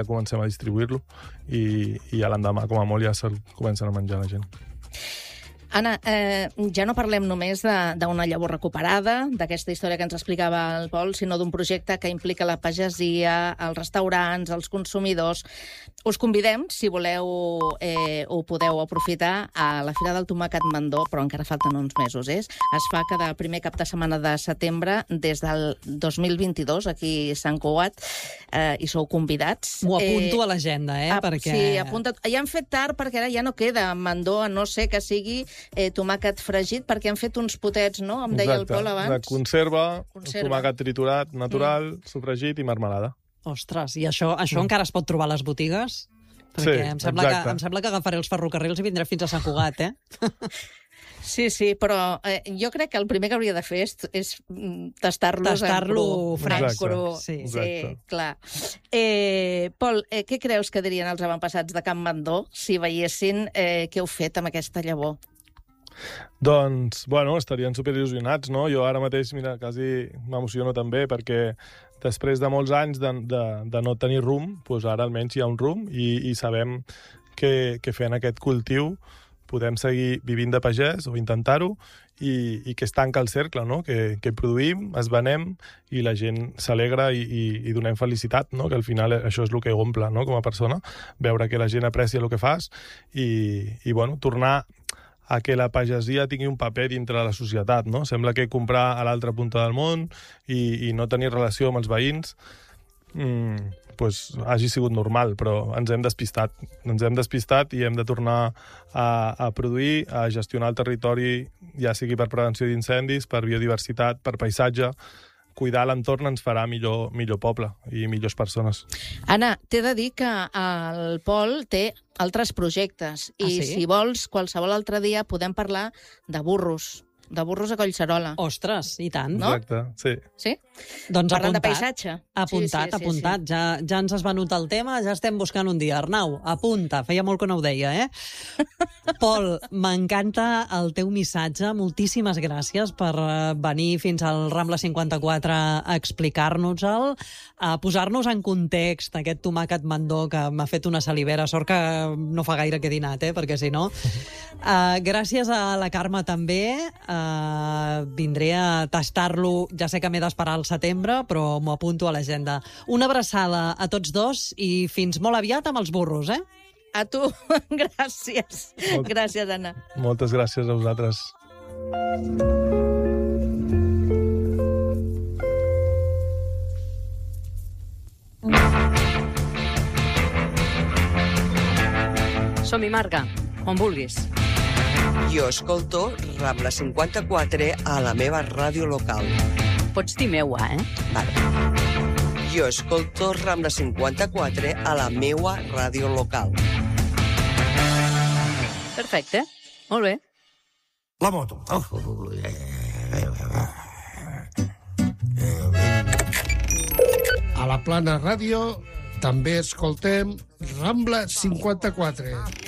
comencem a distribuir-lo i a l'endemà, com a molt, ja se'l comencen a menjar la gent. Anna, ja no parlem només d'una llavor recuperada, d'aquesta història que ens explicava el Pol, sinó d'un projecte que implica la pagesia, els restaurants, els consumidors. Us convidem, si voleu ho podeu aprofitar, a la Fira del Tomàquet Mandó, però encara falten uns mesos. Es fa cada primer cap de setmana de setembre des del 2022, aquí a Sant Cugat, i sou convidats. M'ho apunto a l'agenda, perquè... Sí, apunta't. Ja han fet tard perquè ara ja no queda Mandó, a no ser que sigui tomàquet fregit, perquè han fet uns potets, no? Em deia el Pol abans. De conserva, tomàquet triturat, natural, sofregit i marmelada. Ostres, i això encara es pot trobar a les botigues? Perquè Sí, em sembla que agafaré els ferrocarrils i vindré fins a Sant Cugat, Sí, però jo crec que el primer que hauria de fer és tastar-los fresc. Sí, clar. Pol, què creus que dirien els avantpassats de Can Mandó si veiessin què heu fet amb aquesta llavor? Doncs, estarien superil·lusionats, no? Jo ara mateix, mira, quasi m'emociono també, perquè després de molts anys de no tenir rumb, doncs ara almenys hi ha un rumb i sabem que fent aquest cultiu podem seguir vivint de pagès o intentar-ho i que es tanca el cercle, no? Que produïm, es venem i la gent s'alegra i donem felicitat, no? Que al final això és el que omple, no? Com a persona, veure que la gent aprecia el que fas i tornar a que la pagesia tingui un paper dintre de la societat, no? Sembla que comprar a l'altra punta del món i no tenir relació amb els veïns hagi sigut normal, però ens hem despistat. Ens hem despistat i hem de tornar a produir, a gestionar el territori, ja sigui per prevenció d'incendis, per biodiversitat, per paisatge. Cuidar l'entorn ens farà millor poble i millors persones. Anna, t'he de dir que el Pol té altres projectes i si vols, qualsevol altre dia podem parlar de burros a Collserola. Ostres, i tant. No? Exacte, sí. Sí? Doncs parlant apuntat. de paisatge. Apuntat. Sí. Ja ens has venut el tema, ja estem buscant un dia. Arnau, apunta. Feia molt que no ho deia, Pol, m'encanta el teu missatge. Moltíssimes gràcies per venir fins al Rambla 54 a explicar-nos-el, a posar-nos en context aquest tomàquet Mandó que m'ha fet una salivera. Sort que no fa gaire que he dinat, perquè si no... Gràcies a la Carme també. Vindré a tastar-lo. Ja sé que m'he d'esperar al setembre, però m'ho apunto a l'agenda. Una abraçada a tots dos i fins molt aviat amb els burros, A tu, gràcies. Gràcies, Anna. Moltes gràcies a vosaltres. Som-hi, Marga, on vulguis. Jo escolto Rambla 54 a la meva ràdio local. Pots dir meua, Vale. Jo escolto Rambla 54 a la meua ràdio local. Perfecte, molt bé. La moto. A la Plana Ràdio també escoltem Rambla 54.